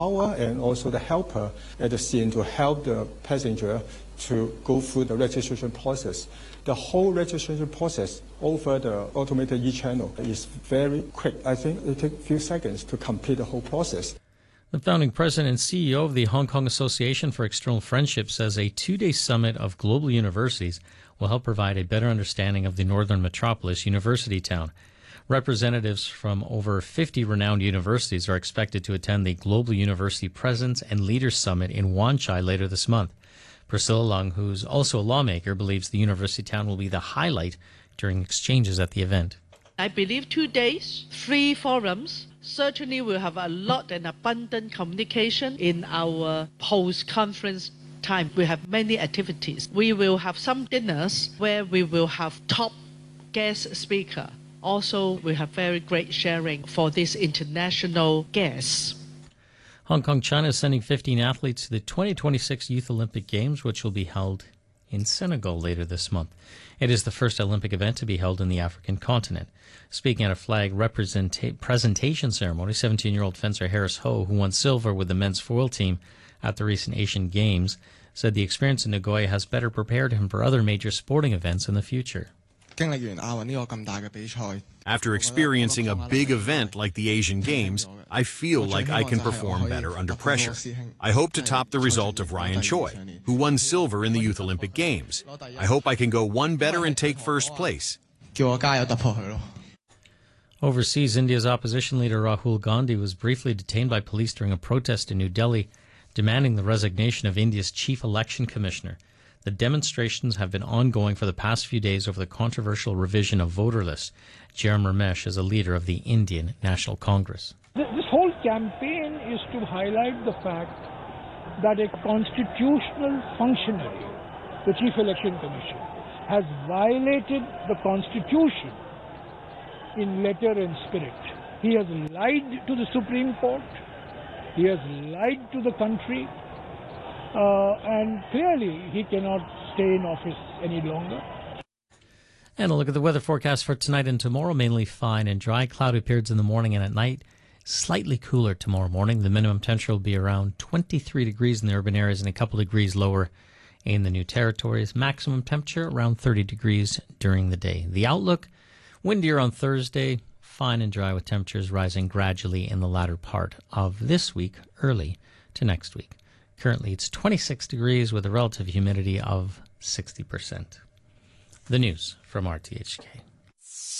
And also the helper at the scene to help the passenger to go through the registration process. The whole registration process over the automated e-channel is very quick. I think it takes a few seconds to complete the whole process. The founding president and CEO of the Hong Kong Association for External Friendship says a 2-day summit of global universities will help provide a better understanding of the northern metropolis university town. Representatives from over 50 renowned universities are expected to attend the Global University Presidents and Leaders Summit in Wan Chai later this month. Priscilla Lung, who's also a lawmaker, believes the university town will be the highlight during exchanges at the event. I believe 2 days, 3 forums, certainly will have a lot and abundant communication in our post-conference time. We have many activities. We will have some dinners where we will have top guest speaker. Also, we have very great sharing for these international guests. Hong Kong, China is sending 15 athletes to the 2026 Youth Olympic Games, which will be held in Senegal later this month. It is the first Olympic event to be held in the African continent. Speaking at a flag presentation ceremony, 17-year-old fencer Harris Ho, who won silver with the men's foil team at the recent Asian Games, said the experience in Nagoya has better prepared him for other major sporting events in the future. After experiencing a big event like the Asian Games, I feel like I can perform better under pressure. I hope to top the result of Ryan Choi, who won silver in the Youth Olympic Games. I hope I can go one better and take first place. Overseas, India's opposition leader Rahul Gandhi was briefly detained by police during a protest in New Delhi, demanding the resignation of India's chief election commissioner. The demonstrations have been ongoing for the past few days over the controversial revision of voter lists. Jairam Ramesh is a leader of the Indian National Congress. This whole campaign is to highlight the fact that a constitutional functionary, the Chief Election Commission, has violated the Constitution in letter and spirit. He has lied to the Supreme Court. He has lied to the country. And clearly he cannot stay in office any longer. And a look at the weather forecast for tonight and tomorrow. Mainly fine and dry. Cloudy periods in the morning and at night. Slightly cooler tomorrow morning. The minimum temperature will be around 23 degrees in the urban areas and a couple degrees lower in the New Territories. Maximum temperature around 30 degrees during the day. The outlook, windier on Thursday. Fine and dry with temperatures rising gradually in the latter part of this week, early to next week. Currently, it's 26 degrees with a relative humidity of 60%. The news from RTHK.